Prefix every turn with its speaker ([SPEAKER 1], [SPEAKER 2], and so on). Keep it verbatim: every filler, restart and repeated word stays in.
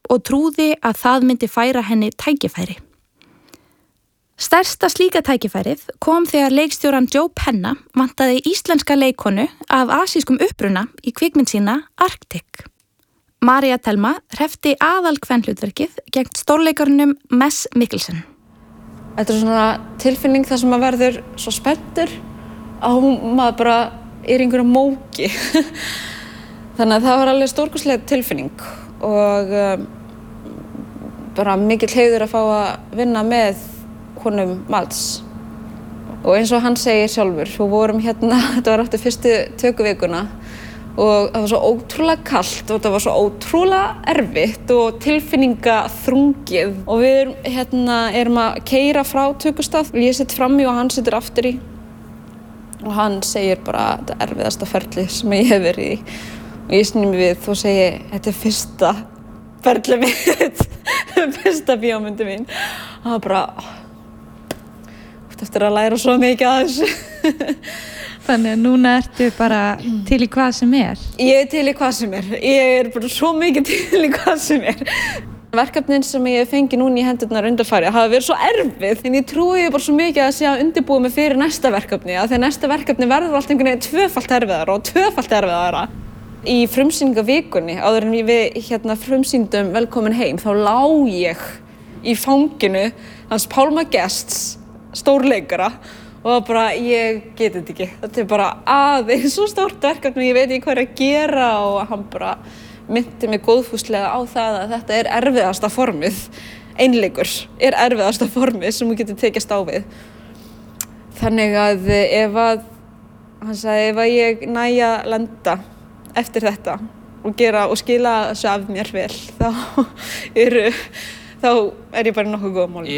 [SPEAKER 1] og trúði að það myndi færa henni tækifæri. Stærsta slíka tækifærið kom þegar leikstjóran Joe Penna vantaði íslenska leikonu af asískum uppruna í kvikmynd sína Arctic. María Thelma hreppti aðalkvenhlutverkið gegn stórleikarunum Mess Mikkelsen.
[SPEAKER 2] Þetta er svona tilfinning þar sem maður verður svo spenntur að maður bara er einhverja móki. Þannig að það var alveg stórkostleg tilfinning og um, bara mikill heiður að fá að vinna með honum Mads. Og eins og hann segir sjálfur, við vorum hérna, þetta var eftir fyrstu tökuvikuna og það var svo ótrúlega kalt og það var svo ótrúlega erfitt og tilfinningaþrungið og við erum, hérna, erum að keyra frá tökustað og ég sitt frammi og hann situr aftur í og hann segir bara þetta erfiðasta ferli sem ég hef verið í og ég sný mig við og segi þetta er fyrsta ferli mitt, fyrsta bíómyndi mín og það bara eftir að læra svo mikið að þessu.
[SPEAKER 3] Þannig að núna ertu bara til í hvað sem er?
[SPEAKER 2] Ég er til í hvað sem er. Ég er bara svo mikið til í hvað sem er. Verkefnin sem ég fengi núna í hendurnar undanfarið hafa verið svo erfið en ég trúi bara svo mikið að sé að undirbúa mig fyrir næsta verkefni að þegar næsta verkefni verður allt einhvern veginn tvöfalt erfiðara og tvöfalt erfiðara. Í frumsýningavikunni, áður en við hérna, frumsýndum Velkomin heim, þá lá ég í fanginu hans Pálma Gests, stórleikara og bara ég geti þetta ekki. Þetta er bara aðeins svo stórt verkefni, ég veit ekki hvað er að gera og hann bara myndi mig góðfúslega á það að þetta er erfiðasta formið. Einleikur er erfiðasta formið sem þú getur tekist á við. Þannig að ef að, hann sagði, ef að ég næja lenda eftir þetta og gera og skila þessu af mér vel, þá, eru, þá er ég bara nokkuð góð mál.